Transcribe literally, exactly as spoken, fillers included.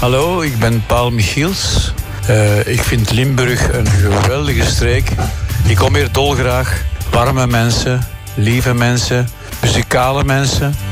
Hallo, ik ben Paul Michiels. Uh, ik vind Limburg een geweldige streek. Ik kom hier dolgraag. Warme mensen, lieve mensen, muzikale mensen.